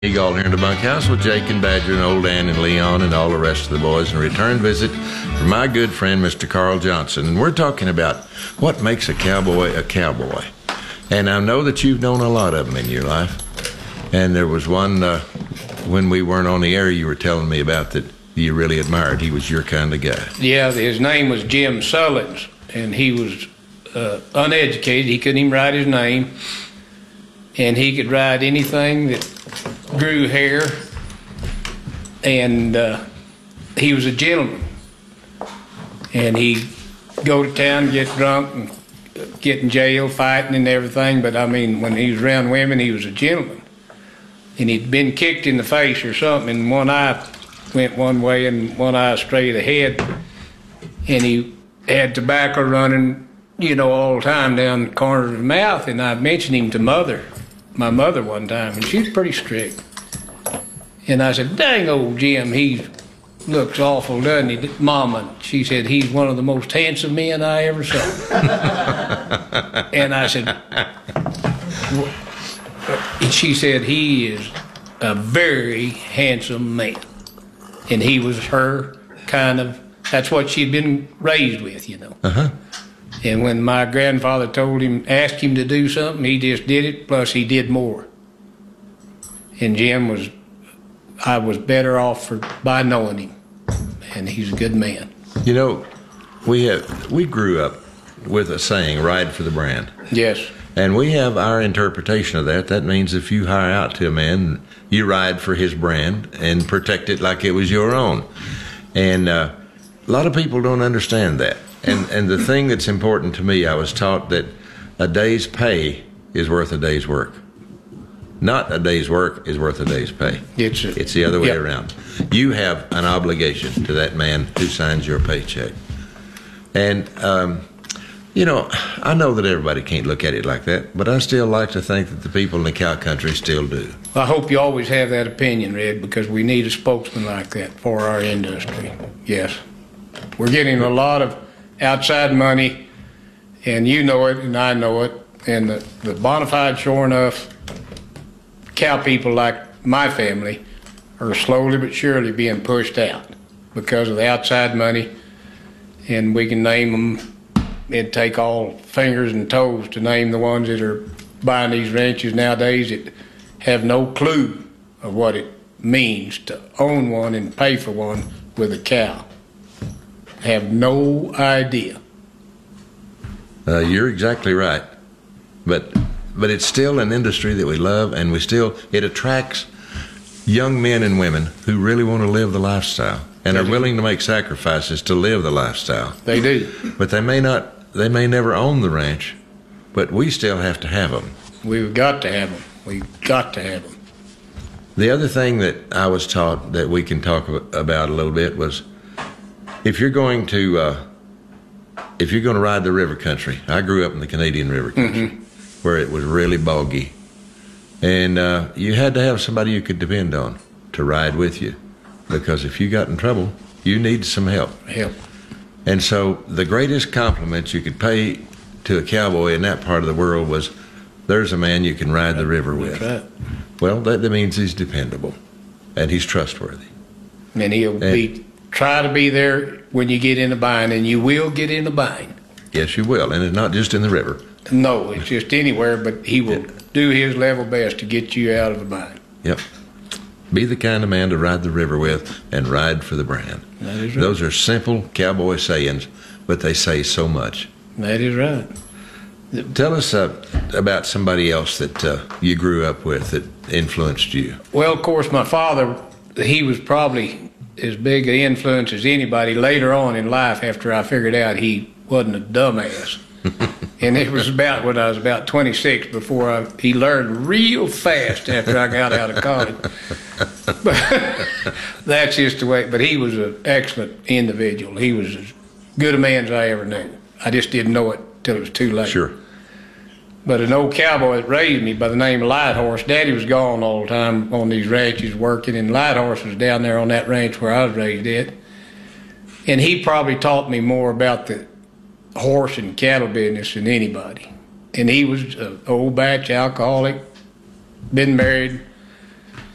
Eagle here in the bunkhouse with Jake and Badger and Old Dan and Leon and all the rest of the boys, and a return visit from my good friend Mr. Carl Johnson. And we're talking about what makes a cowboy a cowboy. And I know that you've known a lot of them in your life. And there was one when we weren't on the air you were telling me about that you really admired. He was your kind of guy. Yeah, his name was Jim Sullins, and he was uneducated. He couldn't even write his name. And he could ride anything that grew hair, and he was a gentleman. And he'd go to town, get drunk, and get in jail, fighting and everything. But I mean, when he was around women, he was a gentleman. And he'd been kicked in the face or something, and one eye went one way and one eye straight ahead. And he had tobacco running, all the time down the corner of his mouth. And I mentioned him to my mother one time, and she was pretty strict. And I said, dang old Jim, he looks awful, doesn't he, Mama? She said, he's one of the most handsome men I ever saw. And I said, she said, he is a very handsome man. And he was her that's what she'd been raised with, Uh-huh. And when my grandfather asked him to do something, he just did it, plus he did more. And I was better off by knowing him, and he's a good man. We grew up with a saying, ride for the brand. Yes. And we have our interpretation of that. That means if you hire out to a man, you ride for his brand and protect it like it was your own. And a lot of people don't understand that. And the thing that's important to me, I was taught that a day's pay is worth a day's work. Not a day's work is worth a day's pay. It's the other way around. You have an obligation to that man who signs your paycheck. And, I know that everybody can't look at it like that, but I still like to think that the people in the cow country still do. I hope you always have that opinion, Red, because we need a spokesman like that for our industry. Yes. We're getting a lot of outside money, and you know it, and I know it, and the bona fide, sure enough, cow people like my family are slowly but surely being pushed out because of the outside money, and we can name them. It'd take all fingers and toes to name the ones that are buying these ranches nowadays that have no clue of what it means to own one and pay for one with a cow. Have no idea. You're exactly right, but it's still an industry that we love, and it attracts young men and women who really want to live the lifestyle and are willing to make sacrifices to live the lifestyle. They do, but they may never own the ranch, but we still have to have them. We've got to have them. We've got to have them. The other thing that I was taught that we can talk about a little bit was, if you're going to ride the river country, I grew up in the Canadian river country, where it was really boggy, and you had to have somebody you could depend on to ride with you, because if you got in trouble, you needed some help. And so the greatest compliment you could pay to a cowboy in that part of the world was, there's a man you can ride the river with. That's right. Well, that means he's dependable, and he's trustworthy. And he'll try to be there when you get in a bind, and you will get in a bind. Yes, you will, and it's not just in the river. No, it's just anywhere, but he will do his level best to get you out of a bind. Yep. Be the kind of man to ride the river with and ride for the brand. That is right. Those are simple cowboy sayings, but they say so much. That is right. Tell us about somebody else that you grew up with that influenced you. Well, of course, my father, he was probably as big an influence as anybody later on in life, after I figured out he wasn't a dumbass. And it was about when I was about 26 before he learned real fast after I got out of college. But that's just the way. But he was an excellent individual. He was as good a man as I ever knew. I just didn't know it till it was too late. Sure. But an old cowboy that raised me by the name of Lighthorse, Daddy was gone all the time on these ranches working, and Lighthorse was down there on that ranch where I was raised at. And he probably taught me more about the horse and cattle business than anybody. And he was an old batch alcoholic, been married,